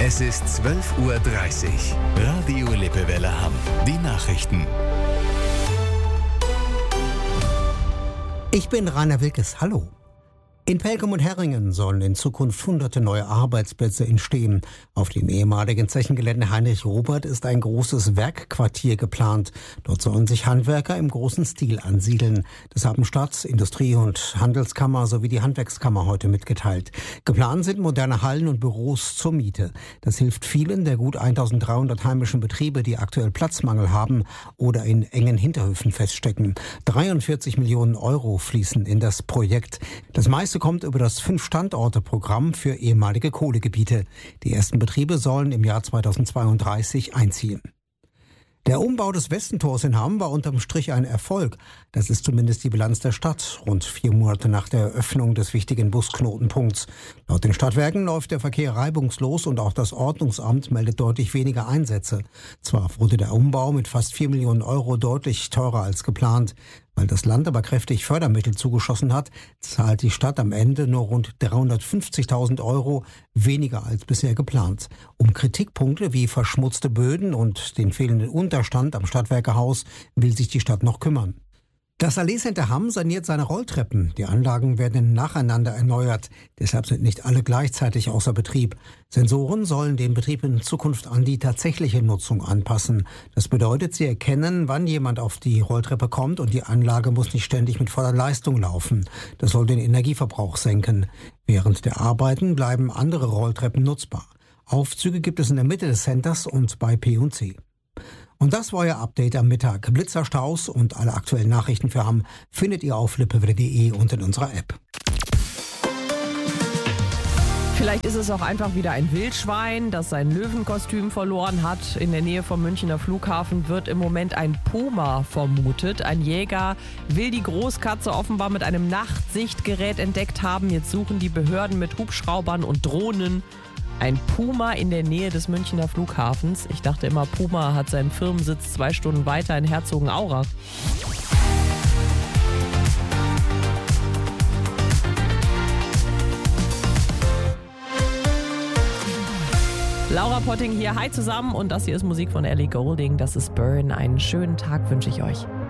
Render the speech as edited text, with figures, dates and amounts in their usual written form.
Es ist 12:30 Uhr. Radio Lippewelle Hamm. Die Nachrichten. Ich bin Rainer Wilkes. Hallo. In Pelgum und Herringen sollen in Zukunft hunderte neue Arbeitsplätze entstehen. Auf dem ehemaligen Zechengelände Heinrich Robert ist ein großes Werkquartier geplant. Dort sollen sich Handwerker im großen Stil ansiedeln. Das haben Stadt-, Industrie- und Handelskammer sowie die Handwerkskammer heute mitgeteilt. Geplant sind moderne Hallen und Büros zur Miete. Das hilft vielen der gut 1300 heimischen Betriebe, die aktuell Platzmangel haben oder in engen Hinterhöfen feststecken. 43 Millionen Euro fließen in das Projekt. Das meiste kommt über das 5-Standorte-Programm für ehemalige Kohlegebiete. Die ersten Betriebe sollen im Jahr 2032 einziehen. Der Umbau des Westentors in Hamm war unterm Strich ein Erfolg. Das ist zumindest die Bilanz der Stadt, rund 4 Monate nach der Eröffnung des wichtigen Busknotenpunkts. Laut den Stadtwerken läuft der Verkehr reibungslos und auch das Ordnungsamt meldet deutlich weniger Einsätze. Zwar wurde der Umbau mit fast 4 Millionen Euro deutlich teurer als geplant. Weil das Land aber kräftig Fördermittel zugeschossen hat, zahlt die Stadt am Ende nur rund 350.000 Euro weniger als bisher geplant. Um Kritikpunkte wie verschmutzte Böden und den fehlenden Unterstand am Stadtwerkehaus will sich die Stadt noch kümmern. Das Allee Center Hamm saniert seine Rolltreppen. Die Anlagen werden nacheinander erneuert. Deshalb sind nicht alle gleichzeitig außer Betrieb. Sensoren sollen den Betrieb in Zukunft an die tatsächliche Nutzung anpassen. Das bedeutet, sie erkennen, wann jemand auf die Rolltreppe kommt und die Anlage muss nicht ständig mit voller Leistung laufen. Das soll den Energieverbrauch senken. Während der Arbeiten bleiben andere Rolltreppen nutzbar. Aufzüge gibt es in der Mitte des Centers und bei P&C. Und das war euer Update am Mittag. Blitzer, Staus und alle aktuellen Nachrichten für Hamm findet ihr auf lippewelle.de und in unserer App. Vielleicht ist es auch einfach wieder ein Wildschwein, das sein Löwenkostüm verloren hat. In der Nähe vom Münchner Flughafen wird im Moment ein Puma vermutet. Ein Jäger will die Großkatze offenbar mit einem Nachtsichtgerät entdeckt haben. Jetzt suchen die Behörden mit Hubschraubern und Drohnen ein Puma in der Nähe des Münchner Flughafens. Ich dachte immer, Puma hat seinen Firmensitz 2 Stunden weiter in Herzogenaurach. Laura Potting hier, hi zusammen und das hier ist Musik von Ellie Goulding, das ist Burn. Einen schönen Tag wünsche ich euch.